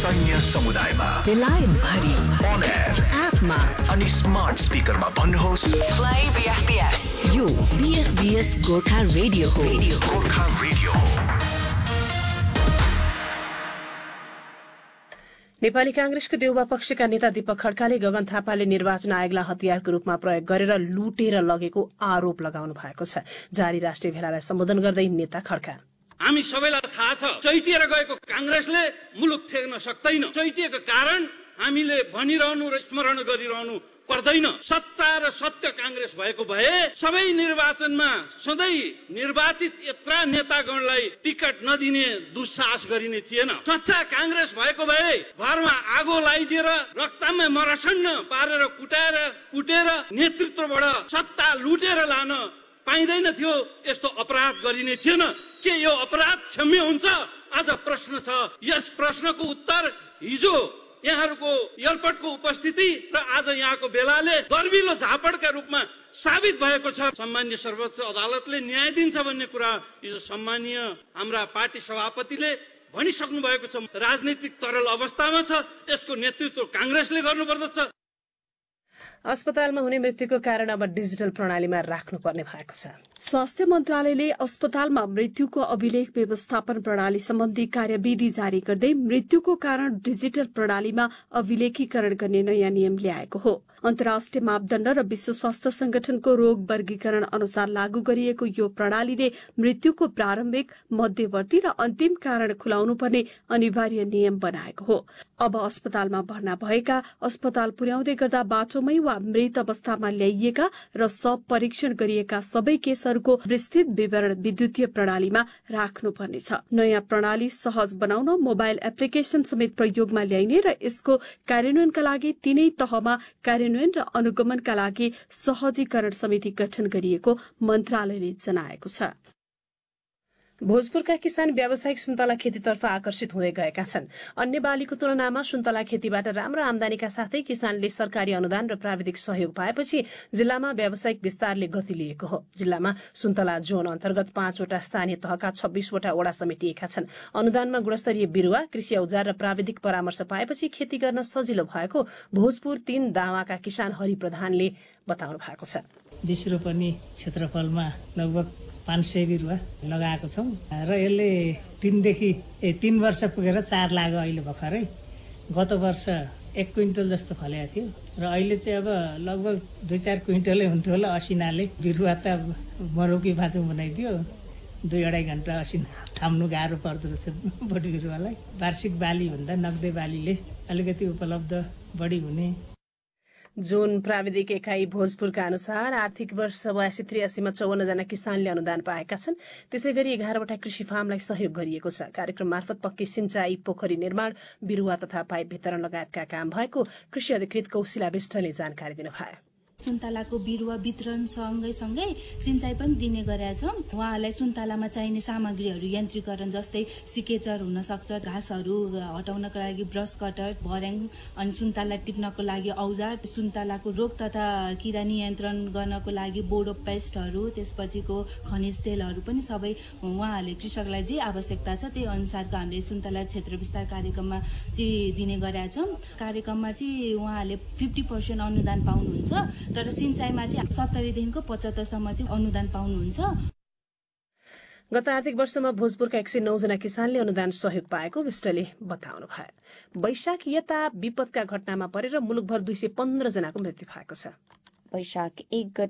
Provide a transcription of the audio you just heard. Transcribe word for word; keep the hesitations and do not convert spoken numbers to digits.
सैन्य समुदायमा बेलायत भरि on air एपमा अनि स्मार्ट स्पिकरमा भन्नुहोस् प्ले बीएफबीएस। यो बीएफबीएस गोर्खा रेडियो हो। गोर्खा रेडियो हो। नेपाली कांग्रेसको देउबा पक्षका नेता दीपक खड्काले गगन थापाले निर्वाचन आयोगलाई हतियारको रूपमा प्रयोग गरेर लुटेर लगेको आरोप लगाउनु भएको छ। जारी राष्ट्रिय भेलालाई सम्बोधन गर्दै नेता खड्का, हामी सबैलाई थाहा छ चैतिएर गएको कांग्रेसले मुलुक थेग्न सक्दैन। चैतिएको कारण हामीले भनिरहनु र स्मरण गरिरहनु पर्दैन। सच्चा र सत्य कांग्रेस भएको भए सबै निर्वाचनमा सधैँ निर्वाचित यत्रा नेतागणलाई टिकट नदिने दुस्साहस गरिने थिएन। सच्चा कांग्रेस भएको भए घरमा आगो लगाइदिएर रक्तमा मरसन्न पारेर कुटाएर कुटेर नेतृत्वबाट सत्ता लुटेर लान पाइँदैन थियो। यस्तो अपराध गरिने थिएन। के यो अपराध क्षम्य हुन्छ? आज प्रश्न छ। यस प्रश्नको उत्तर हिजो यहाँहरूको एयरपोर्टको उपस्थिति र आज यहाँको बेलाले दर्विलो झापडका रूपमा साबित भएको छ। सम्मानीय सर्वोच्च अदालतले न्याय दिन्छ भन्ने कुरा हिजो सम्मानीय हाम्रा पार्टी सभापतिले भनिसक्नु भएको छ। राजनीतिक तरल अवस्थामा छ। यसको नेतृत्व कांग्रेसले गर्नुपर्दछ। अस्पतालमा हुने मृत्युको कारण अब डिजिटल प्रणालीमा राख्नुपर्ने भएको छ। स्वास्थ्य मन्त्रालयले अस्पतालमा मृत्युको अभिलेख व्यवस्थापन प्रणाली सम्बन्धी कार्यविधि जारी गर्दै मृत्युको कारण डिजिटल प्रणालीमा अभिलेखीकरण गर्ने नयाँ नियम ल्याएको हो। अन्तर्राष्ट्रिय मापदण्ड र विश्व स्वास्थ्य संगठनको रोग वर्गीकरण अनुसार लागू गरिएको यो प्रणालीले मृत्युको प्रारम्भिक, मध्यवर्ती र अन्तिम कारण खुलाउनु पर्ने अनिवार्य नियम बनाएको हो। अब अस्पतालमा भर्ना भएका, अस्पताल पुर्याउँदै गर्दा बाटोमै वा मृत अवस्थामा ल्याइएका र सब परीक्षण गरिएका सबै केसहरूको विस्तृत विवरण विद्युतीय प्रणालीमा राख्नुपर्नेछ। नयाँ प्रणाली सहज बनाउन मोबाइल एप्लिकेशन समेत प्रयोगमा ल्याइने र यसको कार्यान्वयनका लागि तीनै तहमा कार्यान्वयन र अनुगमनका लागि सहजीकरण समिति गठन गरिएको मन्त्रालयले जनाएको छ। भोजपुरका किसान व्यावसायिक सुन्तला खेतीतर्फ आकर्षित हुँदै गएका छन्। अन्य बालीको तुलनामा सुन्तला खेतीबाट राम्रो आमदानीका साथै किसानले सरकारी अनुदान र प्राविधिक सहयोग पाएपछि जिल्लामा व्यावसायिक विस्तारले गति लिएको हो। जिल्लामा सुन्तला जोन अन्तर्गत पाँचवटा स्थानीय तहका छब्बीसवटा वडा समेटिएका छन्। अनुदानमा गुणस्तरीय बिरुवा, कृषि औजार र प्राविधिक परामर्श पाएपछि खेती गर्न सजिलो भएको भोजपुर तीन दावाका किसान हरि प्रधानले बताउनु भएको छ। बीस रोपनी क्षेत्रफलमा लगभग पाँच सय बिरुवा लगाएको छौँ र यसले तीनदेखि ए तीन वर्ष पुगेर चार लाग्यो अहिले भर्खरै। गत वर्ष एक क्विन्टल जस्तो फलेको थियो र अहिले चाहिँ अब लगभग दुई चार क्विन्टलै हुन्थ्यो होला। असिनाले बिरुवा त मरौकी भाँचो बनाइदियो। दुई अढाई घन्टा असिना थाम्नु गाह्रो पर्दो रहेछ बोट बिरुवालाई। वार्षिक बाली भन्दा नगदे बालीले अलिकति उपलब्ध बढी हुने। जोन प्राविधिक एकाइ भोजपुरका अनुसार आर्थिक वर्ष बयासी त्रियासीमा चौवन्न जना किसानले अनुदान पाएका छन्। त्यसै गरी एघारवटा कृषि फार्मलाई सहयोग गरिएको छ। कार्यक्रम मार्फत पक्की सिंचाई, पोखरी निर्माण, बिरुवा तथा पाइप वितरण लगायतका काम भएको कृषि अधिकृत कौशिला विष्टले जानकारी दिनुभयो। सुन्तलाको बिरुवा वितरण सँगै सँगै सिंचाई पनि दिने गरेका छौँ। उहाँहरूलाई सुन्तलामा चाहिने सामग्रीहरू यन्त्रीकरण जस्तै सिकेचर हुन सक्छ, घाँसहरू हटाउनका लागि ब्रस कटर, भर्याङ, अनि सुन्तला टिप्नको लागि औजार, सुन्तलाको रोग तथा किरा नियन्त्रण गर्नको लागि बोडो पेस्टहरू, त्यसपछिको खनिज तेलहरू पनि सबै उहाँहरूले कृषकलाई जे आवश्यकता छ त्यही अनुसारको हामीले सुन्तला क्षेत्र विस्तार कार्यक्रममा चाहिँ दिने गरेका छौँ। कार्यक्रममा चाहिँ उहाँहरूले फिफ्टी पर्सेन्ट अनुदान पाउनुहुन्छ, तर सिंचाइमा चाहिँ सत्तरीदेखिको पचहत्तरसम्म चाहिँ अनुदान पाउनुहुन्छ। गत आर्थिक वर्षमा भोजपुरका एक सय नौ जना किसानले अनुदान सहयोग पाएको विष्टले बताउनु भयो। वैशाख यता विपदका घटनामा परेर मुलुकभर दुई सय पन्ध्र जनाको मृत्यु भएको छ। वैशाख एक गते